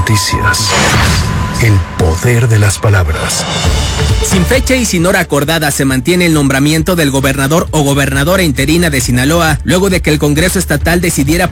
noticias. El poder de las palabras. Sin fecha y sin hora acordada se mantiene el nombramiento del gobernador o gobernadora interina de Sinaloa, luego de que el Congreso Estatal decidiera